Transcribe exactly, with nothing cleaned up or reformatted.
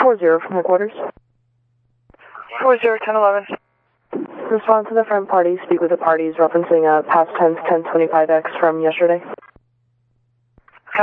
four zero from headquarters. four zero ten eleven. Respond to the front party. Speak with the parties referencing uh, past tense ten twenty-five X from yesterday.